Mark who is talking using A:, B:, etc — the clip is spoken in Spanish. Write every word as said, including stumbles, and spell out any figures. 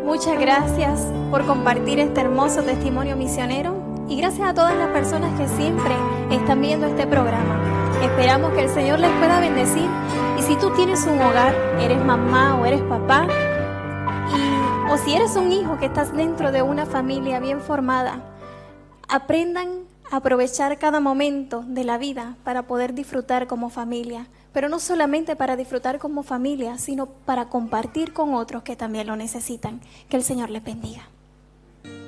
A: Muchas gracias por compartir este hermoso testimonio misionero y gracias a todas las personas que siempre están viendo este programa. Esperamos que el Señor les pueda bendecir y si tú tienes un hogar, eres mamá o eres papá, y, o si eres un hijo que estás dentro de una familia bien formada, aprendan a aprovechar cada momento de la vida para poder disfrutar como familia. Pero no solamente para disfrutar como familia, sino para compartir con otros que también lo necesitan. Que el Señor les bendiga.